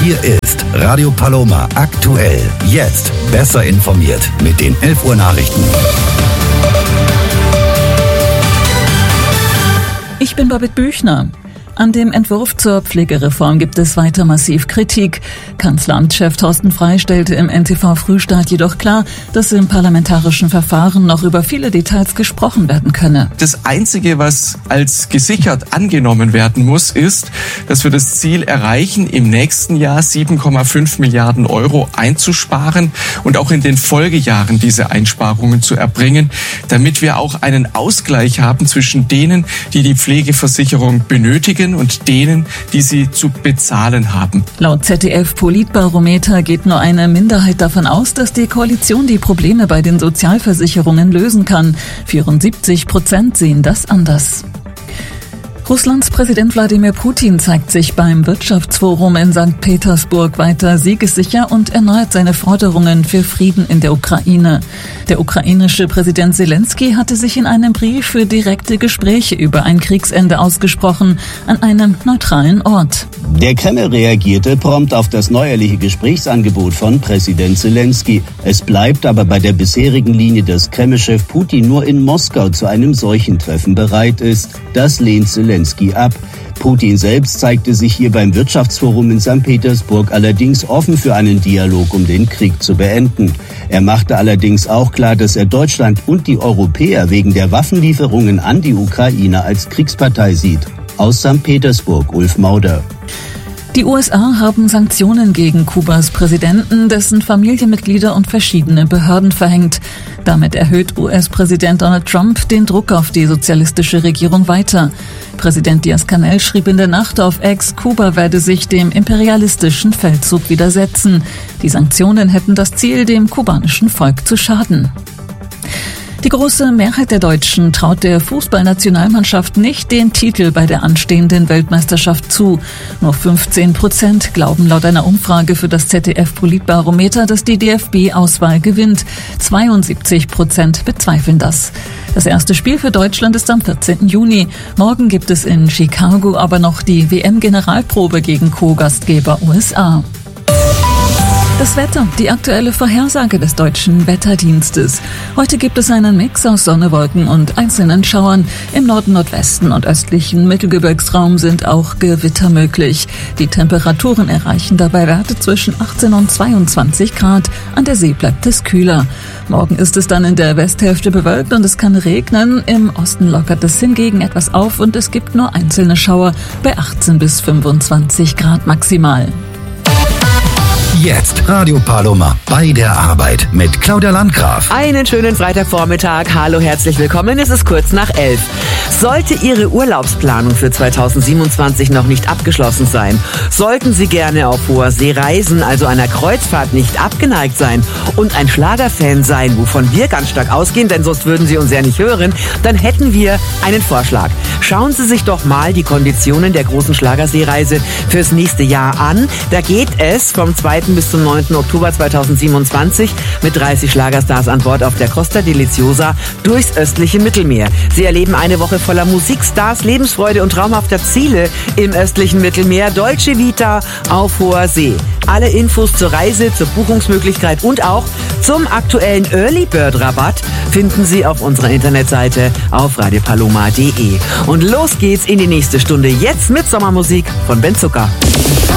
Hier ist Radio Paloma aktuell. Jetzt besser informiert mit den 11 Uhr Nachrichten. Ich bin Babette Büchner. An dem Entwurf zur Pflegereform gibt es weiter massiv Kritik. Kanzleramtschef Thorsten Frey stellte im NTV-Frühstart jedoch klar, dass im parlamentarischen Verfahren noch über viele Details gesprochen werden könne. Das Einzige, was als gesichert angenommen werden muss, ist, dass wir das Ziel erreichen, im nächsten Jahr 7,5 Milliarden Euro einzusparen und auch in den Folgejahren diese Einsparungen zu erbringen, damit wir auch einen Ausgleich haben zwischen denen, die die Pflegeversicherung benötigen, und denen, die sie zu bezahlen haben. Laut ZDF-Politbarometer geht nur eine Minderheit davon aus, dass die Koalition die Probleme bei den Sozialversicherungen lösen kann. 74% sehen das anders. Russlands Präsident Wladimir Putin zeigt sich beim Wirtschaftsforum in St. Petersburg weiter siegessicher und erneuert seine Forderungen für Frieden in der Ukraine. Der ukrainische Präsident Zelensky hatte sich in einem Brief für direkte Gespräche über ein Kriegsende ausgesprochen, an einem neutralen Ort. Der Kreml reagierte prompt auf das neuerliche Gesprächsangebot von Präsident Zelensky. Es bleibt aber bei der bisherigen Linie, dass Kreml-Chef Putin nur in Moskau zu einem solchen Treffen bereit ist. Das lehnt Zelensky ab. Putin selbst zeigte sich hier beim Wirtschaftsforum in St. Petersburg allerdings offen für einen Dialog, um den Krieg zu beenden. Er machte allerdings auch klar, dass er Deutschland und die Europäer wegen der Waffenlieferungen an die Ukraine als Kriegspartei sieht. Aus St. Petersburg, Ulf Mauder. Die USA haben Sanktionen gegen Kubas Präsidenten, dessen Familienmitglieder und verschiedene Behörden verhängt. Damit erhöht US-Präsident Donald Trump den Druck auf die sozialistische Regierung weiter. Präsident Díaz-Canel schrieb in der Nacht auf X, Kuba werde sich dem imperialistischen Feldzug widersetzen. Die Sanktionen hätten das Ziel, dem kubanischen Volk zu schaden. Die große Mehrheit der Deutschen traut der Fußballnationalmannschaft nicht den Titel bei der anstehenden Weltmeisterschaft zu. Nur 15% glauben laut einer Umfrage für das ZDF-Politbarometer, dass die DFB-Auswahl gewinnt. 72% bezweifeln das. Das erste Spiel für Deutschland ist am 14. Juni. Morgen gibt es in Chicago aber noch die WM-Generalprobe gegen Co-Gastgeber USA. Das Wetter, die aktuelle Vorhersage des Deutschen Wetterdienstes. Heute gibt es einen Mix aus Sonne, Wolken und einzelnen Schauern. Im Norden, Nordwesten und östlichen Mittelgebirgsraum sind auch Gewitter möglich. Die Temperaturen erreichen dabei Werte zwischen 18 und 22 Grad. An der See bleibt es kühler. Morgen ist es dann in der Westhälfte bewölkt und es kann regnen. Im Osten lockert es hingegen etwas auf und es gibt nur einzelne Schauer bei 18 bis 25 Grad maximal. Jetzt Radio Paloma bei der Arbeit mit Claudia Landgraf. Einen schönen Freitagvormittag. Hallo, herzlich willkommen. Es ist kurz nach 11. Sollte Ihre Urlaubsplanung für 2027 noch nicht abgeschlossen sein, sollten Sie gerne auf hoher See reisen, also einer Kreuzfahrt nicht abgeneigt sein und ein Schlagerfan sein, wovon wir ganz stark ausgehen, denn sonst würden Sie uns ja nicht hören, dann hätten wir einen Vorschlag. Schauen Sie sich doch mal die Konditionen der großen Schlagerseereise fürs nächste Jahr an. Da geht es vom 2. bis zum 9. Oktober 2027 mit 30 Schlagerstars an Bord auf der Costa Deliciosa durchs östliche Mittelmeer. Sie erleben eine Woche voller Musikstars, Lebensfreude und traumhafter Ziele im östlichen Mittelmeer. Dolce Vita auf hoher See. Alle Infos zur Reise, zur Buchungsmöglichkeit und auch zum aktuellen Early Bird Rabatt finden Sie auf unserer Internetseite auf radiopaloma.de. Und los geht's in die nächste Stunde jetzt mit Sommermusik von Ben Zucker.